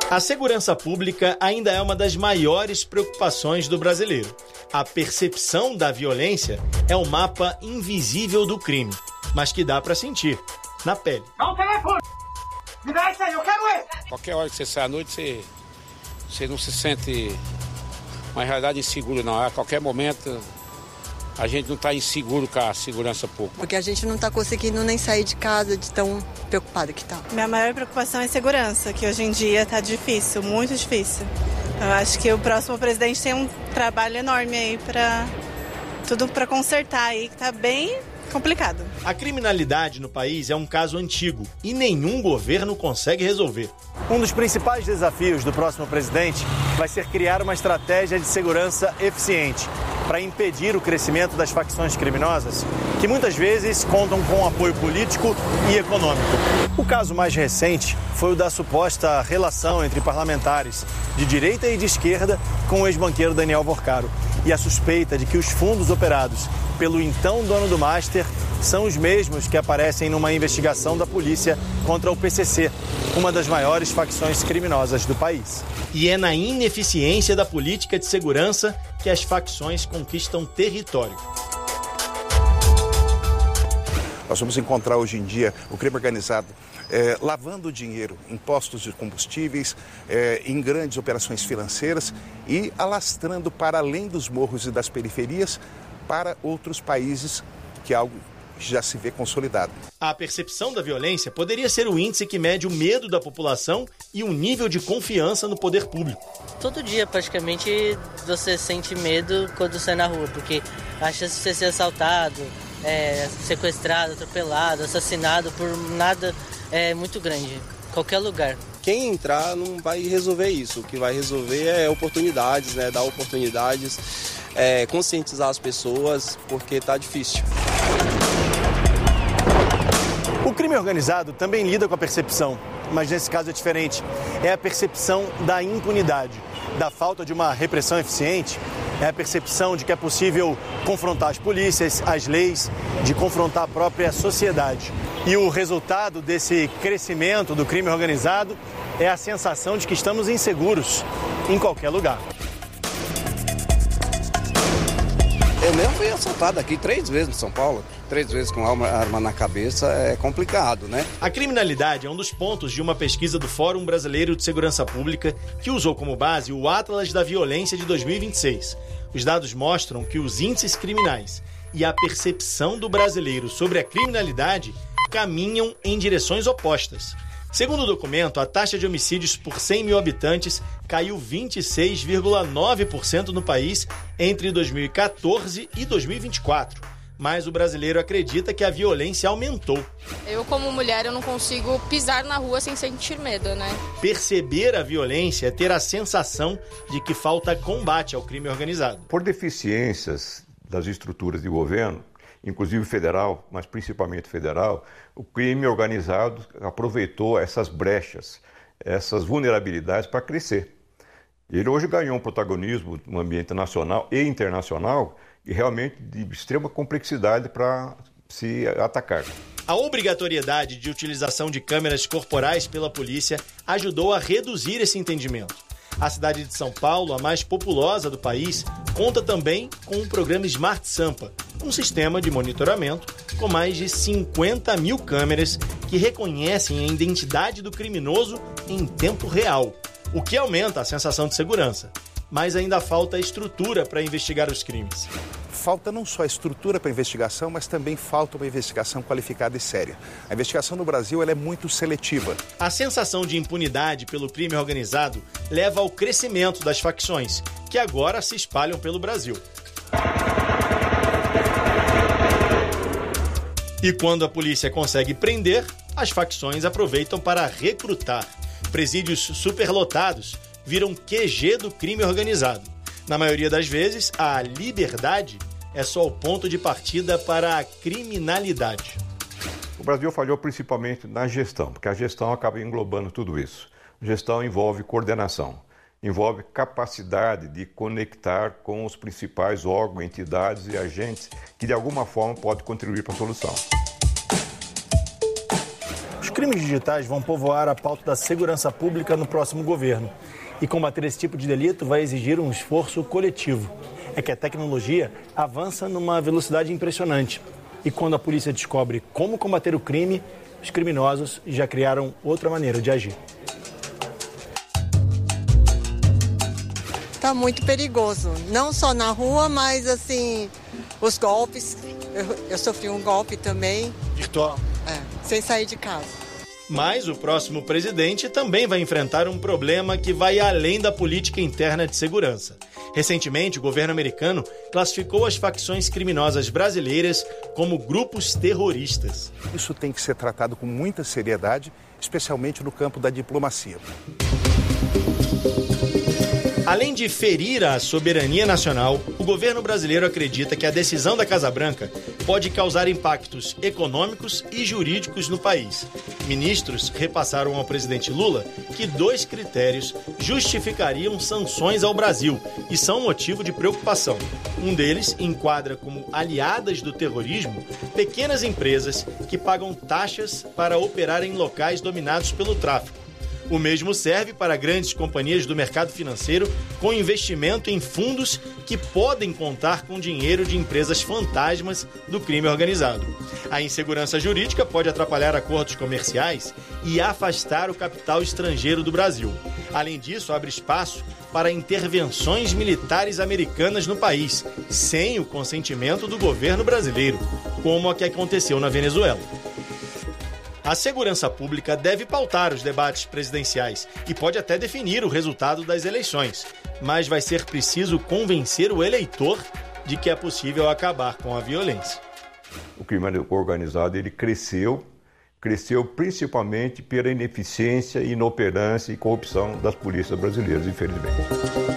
A segurança pública ainda é uma das maiores preocupações do brasileiro. A percepção da violência é o mapa invisível do crime, mas que dá para sentir, na pele. Dá um telefone! Me dá isso aí, eu quero ele! Qualquer hora que você sai à noite, você não se sente uma realidade insegura, não. A qualquer momento, a gente não está inseguro com a segurança pública. Porque a gente não está conseguindo nem sair de casa de tão preocupado que está. Minha maior preocupação é segurança, que hoje em dia está difícil, muito difícil. Eu acho que o próximo presidente tem um trabalho enorme aí para tudo para consertar aí, que está bem complicado. A criminalidade no país é um caso antigo e nenhum governo consegue resolver. Um dos principais desafios do próximo presidente vai ser criar uma estratégia de segurança eficiente para impedir o crescimento das facções criminosas, que muitas vezes contam com apoio político e econômico. O caso mais recente foi o da suposta relação entre parlamentares de direita e de esquerda com o ex-banqueiro Daniel Vorcaro e a suspeita de que os fundos operados pelo então dono do Master são os mesmos que aparecem numa investigação da polícia contra o PCC, uma das maiores facções criminosas do país. E é na ineficiência da política de segurança que as facções conquistam território. Nós vamos encontrar hoje em dia o crime organizado lavando dinheiro em postos de combustíveis, em grandes operações financeiras e alastrando para além dos morros e das periferias para outros países, que é algo que já se vê consolidado. A percepção da violência poderia ser o índice que mede o medo da população e o nível de confiança no poder público. Todo dia, praticamente, você sente medo quando sai na rua, porque a chance de você ser assaltado, sequestrado, atropelado, assassinado por nada é muito grande, qualquer lugar. Quem entrar não vai resolver isso, o que vai resolver é oportunidades, dar oportunidades, conscientizar as pessoas, porque está difícil. O crime organizado também lida com a percepção, mas nesse caso é diferente. É a percepção da impunidade, da falta de uma repressão eficiente, é a percepção de que é possível confrontar as polícias, as leis, de confrontar a própria sociedade. E o resultado desse crescimento do crime organizado é a sensação de que estamos inseguros em qualquer lugar. Eu mesmo fui assaltado aqui 3 vezes em São Paulo, 3 vezes com arma na cabeça, é complicado, né? A criminalidade é um dos pontos de uma pesquisa do Fórum Brasileiro de Segurança Pública que usou como base o Atlas da Violência de 2026. Os dados mostram que os índices criminais e a percepção do brasileiro sobre a criminalidade caminham em direções opostas. Segundo o documento, a taxa de homicídios por 100 mil habitantes caiu 26,9% no país entre 2014 e 2024. Mas o brasileiro acredita que a violência aumentou. Eu, como mulher, eu não consigo pisar na rua sem sentir medo, né? Perceber a violência é ter a sensação de que falta combate ao crime organizado. Por deficiências das estruturas de governo, inclusive federal, mas principalmente federal, o crime organizado aproveitou essas brechas, essas vulnerabilidades para crescer. Ele hoje ganhou um protagonismo no ambiente nacional e internacional e realmente de extrema complexidade para se atacar. A obrigatoriedade de utilização de câmeras corporais pela polícia ajudou a reduzir esse entendimento. A cidade de São Paulo, a mais populosa do país, conta também com o programa Smart Sampa, um sistema de monitoramento com mais de 50 mil câmeras que reconhecem a identidade do criminoso em tempo real, o que aumenta a sensação de segurança. Mas ainda falta estrutura para investigar os crimes. Falta não só a estrutura para a investigação, mas também falta uma investigação qualificada e séria. A investigação no Brasil ela é muito seletiva. A sensação de impunidade pelo crime organizado leva ao crescimento das facções, que agora se espalham pelo Brasil. E quando a polícia consegue prender, as facções aproveitam para recrutar. Presídios superlotados viram QG do crime organizado. Na maioria das vezes, a liberdade é só o ponto de partida para a criminalidade. O Brasil falhou principalmente na gestão, porque a gestão acaba englobando tudo isso. Gestão envolve coordenação, envolve capacidade de conectar com os principais órgãos, entidades e agentes que de alguma forma podem contribuir para a solução. Os crimes digitais vão povoar a pauta da segurança pública no próximo governo. E combater esse tipo de delito vai exigir um esforço coletivo. É que a tecnologia avança numa velocidade impressionante. E quando a polícia descobre como combater o crime, os criminosos já criaram outra maneira de agir. Tá muito perigoso, não só na rua, mas assim, os golpes. Eu sofri um golpe também. Virtual? Sem sair de casa. Mas o próximo presidente também vai enfrentar um problema que vai além da política interna de segurança. Recentemente, o governo americano classificou as facções criminosas brasileiras como grupos terroristas. Isso tem que ser tratado com muita seriedade, especialmente no campo da diplomacia. Além de ferir a soberania nacional, o governo brasileiro acredita que a decisão da Casa Branca pode causar impactos econômicos e jurídicos no país. Ministros repassaram ao presidente Lula que 2 critérios justificariam sanções ao Brasil e são motivo de preocupação. Um deles enquadra como aliadas do terrorismo pequenas empresas que pagam taxas para operar em locais dominados pelo tráfico. O mesmo serve para grandes companhias do mercado financeiro com investimento em fundos que podem contar com dinheiro de empresas fantasmas do crime organizado. A insegurança jurídica pode atrapalhar acordos comerciais e afastar o capital estrangeiro do Brasil. Além disso, abre espaço para intervenções militares americanas no país, sem o consentimento do governo brasileiro, como a que aconteceu na Venezuela. A segurança pública deve pautar os debates presidenciais e pode até definir o resultado das eleições, mas vai ser preciso convencer o eleitor de que é possível acabar com a violência. O crime organizado ele cresceu principalmente pela ineficiência, inoperância e corrupção das polícias brasileiras, infelizmente.